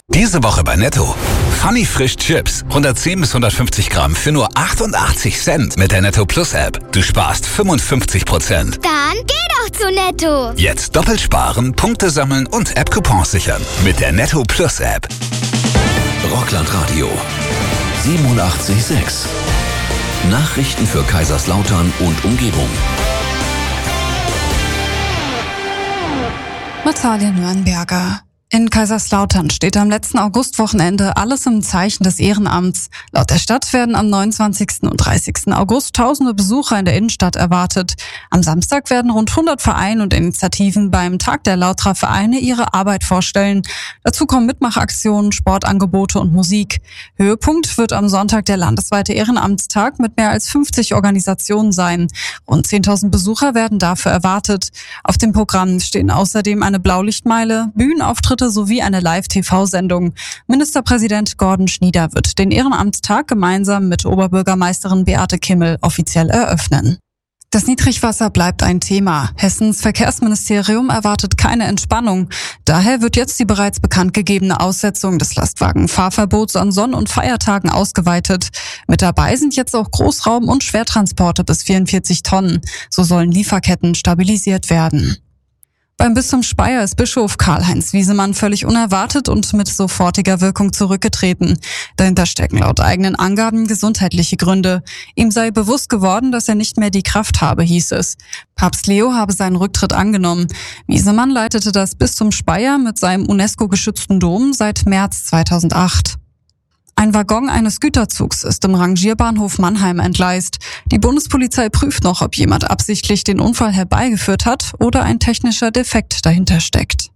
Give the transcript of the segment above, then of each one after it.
Diese Woche bei Netto. Funny Frisch Chips. 110 bis 150 Gramm für nur 88 Cent mit der Netto Plus App. Du sparst 55%. Dann geh doch zu Netto. Jetzt doppelt sparen, Punkte sammeln und App-Coupons sichern. Mit der Netto Plus App. Rockland Radio 87,6. Nachrichten für Kaiserslautern und Umgebung. Natalia Nürnberger. In Kaiserslautern steht am letzten Augustwochenende alles im Zeichen des Ehrenamts. Laut der Stadt werden am 29. und 30. August tausende Besucher in der Innenstadt erwartet. Am Samstag werden rund 100 Vereine und Initiativen beim Tag der Lauterer Vereine ihre Arbeit vorstellen. Dazu kommen Mitmachaktionen, Sportangebote und Musik. Höhepunkt wird am Sonntag der landesweite Ehrenamtstag mit mehr als 50 Organisationen sein. Rund 10.000 Besucher werden dafür erwartet. Auf dem Programm stehen außerdem eine Blaulichtmeile, Bühnenauftritte sowie eine Live-TV-Sendung. Ministerpräsident Gordon Schnieder wird den Ehrenamtstag gemeinsam mit Oberbürgermeisterin Beate Kimmel offiziell eröffnen. Das Niedrigwasser bleibt ein Thema. Hessens Verkehrsministerium erwartet keine Entspannung. Daher wird jetzt die bereits bekannt gegebene Aussetzung des Lastwagenfahrverbots an Sonn- und Feiertagen ausgeweitet. Mit dabei sind jetzt auch Großraum- und Schwertransporte bis 44 Tonnen. So sollen Lieferketten stabilisiert werden. Beim Bistum Speyer ist Bischof Karl-Heinz Wiesemann völlig unerwartet und mit sofortiger Wirkung zurückgetreten. Dahinter stecken laut eigenen Angaben gesundheitliche Gründe. Ihm sei bewusst geworden, dass er nicht mehr die Kraft habe, hieß es. Papst Leo habe seinen Rücktritt angenommen. Wiesemann leitete das Bistum Speyer mit seinem UNESCO-geschützten Dom seit März 2008. Ein Waggon eines Güterzugs ist im Rangierbahnhof Mannheim entgleist. Die Bundespolizei prüft noch, ob jemand absichtlich den Unfall herbeigeführt hat oder ein technischer Defekt dahinter steckt.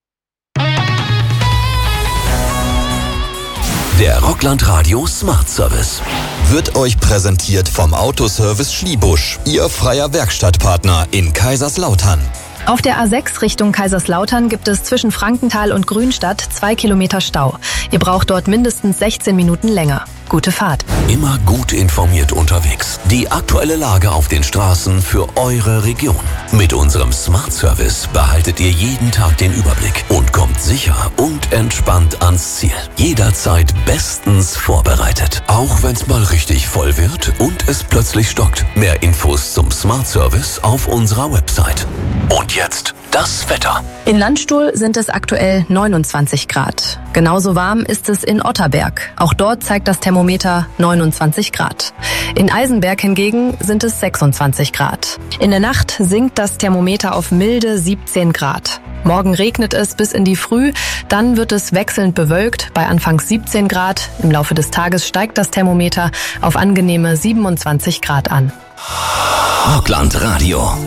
Der Rockland Radio Smart Service wird euch präsentiert vom Autoservice Schliebusch, Ihr freier Werkstattpartner in Kaiserslautern. Auf der A6 Richtung Kaiserslautern gibt es zwischen Frankenthal und Grünstadt 2 Kilometer Stau. Ihr braucht dort mindestens 16 Minuten länger. Gute Fahrt. Immer gut informiert unterwegs. Die aktuelle Lage auf den Straßen für eure Region. Mit unserem Smart Service behaltet ihr jeden Tag den Überblick und kommt sicher und entspannt ans Ziel. Jederzeit bestens vorbereitet. Auch wenn es mal richtig voll wird und es plötzlich stockt. Mehr Infos zum Smart Service auf unserer Website. Und jetzt das Wetter. In Landstuhl sind es aktuell 29 Grad. Genauso warm ist es in Otterberg. Auch dort zeigt das Thermometer 29 Grad. In Eisenberg hingegen sind es 26 Grad. In der Nacht sinkt das Thermometer auf milde 17 Grad. Morgen regnet es bis in die Früh, dann wird es wechselnd bewölkt bei anfangs 17 Grad. Im Laufe des Tages steigt das Thermometer auf angenehme 27 Grad an. Rockland Radio.